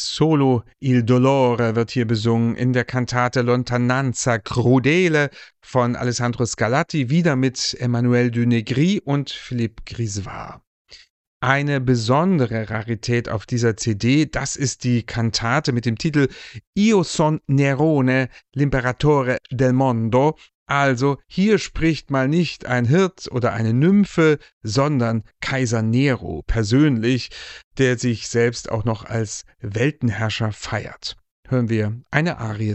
Solo Il Dolore wird hier besungen in der Kantate Lontananza Crudele von Alessandro Scarlatti, wieder mit Emmanuel de Negri und Philippe Grisevard. Eine besondere Rarität auf dieser CD, das ist die Kantate mit dem Titel Io son Nerone, l'imperatore del mondo. Also hier spricht mal nicht ein Hirt oder eine Nymphe, sondern Kaiser Nero persönlich, der sich selbst auch noch als Weltenherrscher feiert. Hören wir eine Arie